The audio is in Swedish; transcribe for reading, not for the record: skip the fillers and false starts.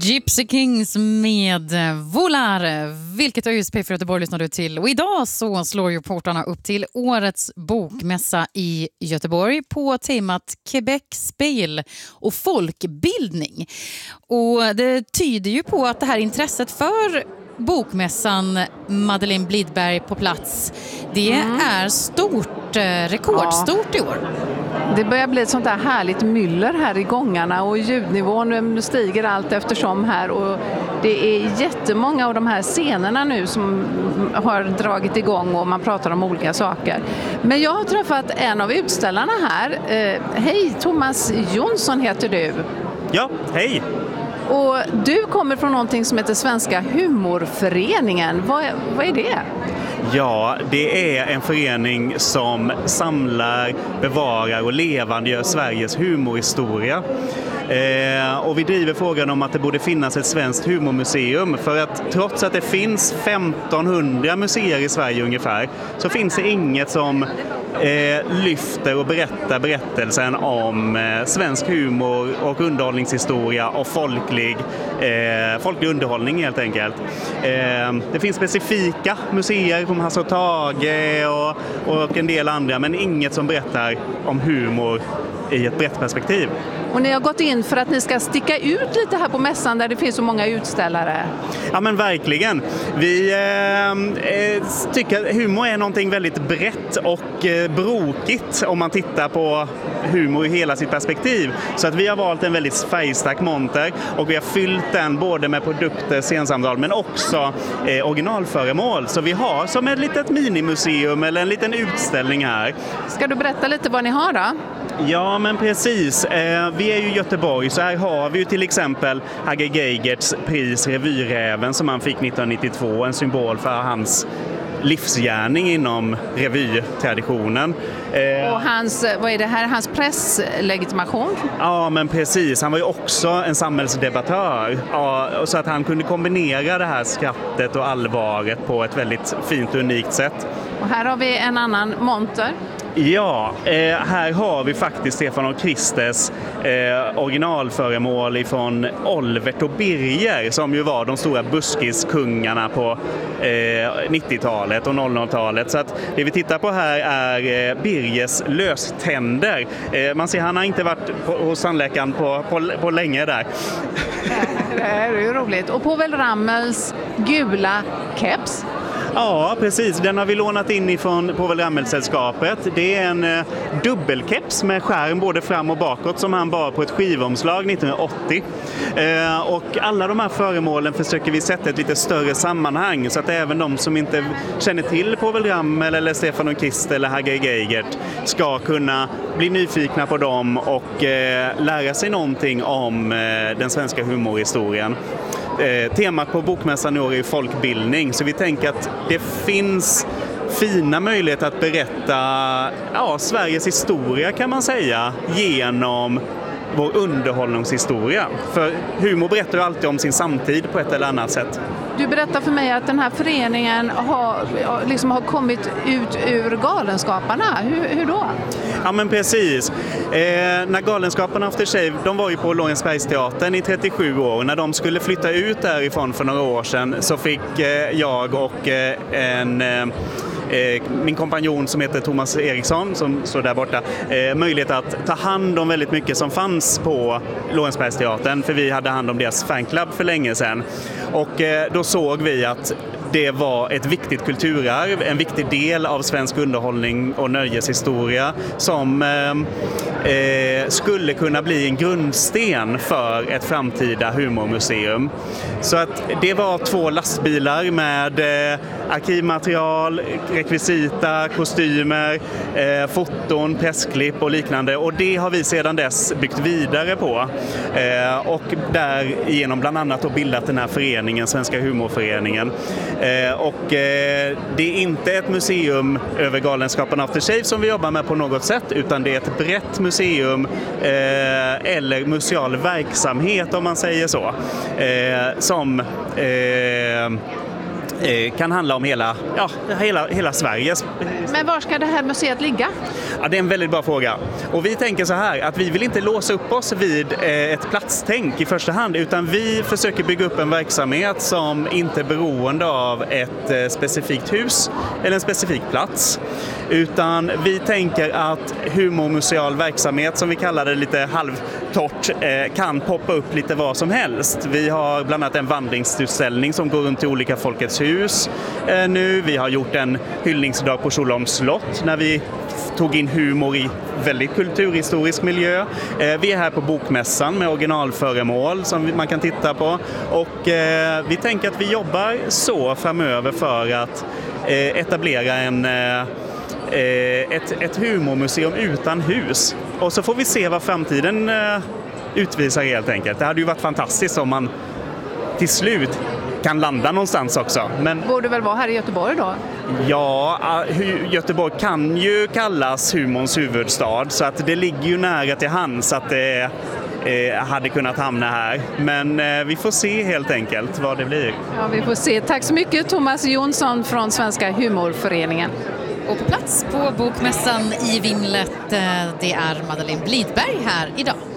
Gypsy Kings med Volare, vilket ÖSP för Göteborg lyssnar du till. Och idag så slår ju portarna upp till årets bokmässa i Göteborg på temat Quebec, spel och folkbildning. Och det tyder ju på att det här intresset för bokmässan, Madeleine Blidberg på plats, det är stort, rekordstort i år. Det börjar bli ett sånt där härligt myller här i gångarna och ljudnivån stiger allt eftersom här, och det är jättemånga av de här scenerna nu som har dragit igång och man pratar om olika saker. Men jag har träffat en av utställarna här. Hej, Thomas Jonsson heter du. Ja, hej! Och du kommer från någonting som heter Svenska humorföreningen. Vad är det? Ja, det är en förening som samlar, bevarar och levandegör Sveriges humorhistoria. Och vi driver frågan om att det borde finnas ett svenskt humormuseum, för att trots att det finns 1500 museer i Sverige ungefär, så finns det inget som lyfter och berättar berättelsen om svensk humor och underhållningshistoria och folklig underhållning helt enkelt. Det finns specifika museer som Hasse och Tage och en del andra, men inget som berättar om humor i ett brett perspektiv. Och ni har gått in för att ni ska sticka ut lite här på mässan där det finns så många utställare. Ja, men verkligen. Vi tycker att humor är någonting väldigt brett och brokigt om man tittar på humor i hela sitt perspektiv. Så att vi har valt en väldigt färgstark monter och vi har fyllt den både med produkter, scensamtal, men också originalföremål. Så vi har som ett litet minimuseum eller en liten utställning här. Ska du berätta lite vad ni har då? Ja, men precis. Vi är ju i Göteborg, så här har vi ju till exempel Hagge Geigerts pris Revyräven som han fick 1992, en symbol för hans livsgärning inom revytraditionen. Och vad är det här, hans presslegitimation? Ja, men precis. Han var ju också en samhällsdebattör. Ja, så att han kunde kombinera det här skrattet och allvaret på ett väldigt fint och unikt sätt. Och här har vi en annan monter. Ja, här har vi faktiskt Stefan och Kristers originalföremål ifrån Olvert och Birger, som ju var de stora buskiskungarna på 90-talet och 00-talet. Så att det vi tittar på här är Birgers löständer. Man ser han har inte varit hos tandläkaren på länge där. Det är ju roligt. Och Povel Ramels gula keps. Ja, precis. Den har vi lånat in ifrån Povel Ramel-sällskapet. Det är en dubbelkeps med skärm både fram och bakåt som han bar på ett skivomslag 1980. Och alla de här föremålen försöker vi sätta ett lite större sammanhang så att även de som inte känner till Povel Ramel eller Stefan och Krister eller Hagge Geigert ska kunna bli nyfikna på dem och lära sig någonting om den svenska humorhistorien. Temat på bokmässan i år är folkbildning, så vi tänker att det finns fina möjligheter att berätta Sveriges historia kan man säga genom vår underhållningshistoria. För humor berättar ju alltid om sin samtid på ett eller annat sätt. Du berättar för mig att den här föreningen har kommit ut ur Galenskaparna. Hur då? Ja, men precis. När Galenskaparna After Shave, de var ju på Lorensbergsteatern i 37 år. När de skulle flytta ut därifrån för några år sedan så fick jag och min kompanjon som heter Thomas Eriksson, som står där borta, möjlighet att ta hand om väldigt mycket som fanns på Lorensbergsteatern, för vi hade hand om deras fanclub för länge sedan. Och då såg vi att det var ett viktigt kulturarv, en viktig del av svensk underhållning och nöjeshistoria som skulle kunna bli en grundsten för ett framtida humormuseum. Så att det var 2 lastbilar med arkivmaterial, rekvisita, kostymer, foton, pressklipp och liknande, och det har vi sedan dess byggt vidare på och därigenom bland annat då bildat den här föreningen, Svenska humorföreningen. Och det är inte ett museum över Galenskaparna After Shave som vi jobbar med på något sätt, utan det är ett brett museum eller museal verksamhet om man säger så, som kan handla om hela Sverige. Men var ska det här museet ligga? Ja, det är en väldigt bra fråga. Och vi tänker så här att vi vill inte låsa upp oss vid ett platstänk i första hand, utan vi försöker bygga upp en verksamhet som inte är beroende av ett specifikt hus eller en specifik plats. Utan vi tänker att humormuseal verksamhet, som vi kallar det lite halvtorrt, kan poppa upp lite vad som helst. Vi har bland annat en vandringsutställning som går runt till olika Folkets hus nu. Vi har gjort en hyllningsdag på Solholms slott när vi tog in humor i väldigt kulturhistorisk miljö. Vi är här på Bokmässan med originalföremål som man kan titta på. Och vi tänker att vi jobbar så framöver för att etablera ett humormuseum utan hus. Och så får vi se vad framtiden utvisar helt enkelt. Det hade ju varit fantastiskt om man till slut kan landa någonstans också. Men borde väl vara här i Göteborg då? Ja, Göteborg kan ju kallas humorns huvudstad, så att det ligger ju nära till hands att det hade kunnat hamna här. Men vi får se helt enkelt vad det blir. Ja, vi får se. Tack så mycket Thomas Jonsson från Svenska humorföreningen. Och på plats på Bokmässan i Vimlet, det är Madeleine Blidberg här idag.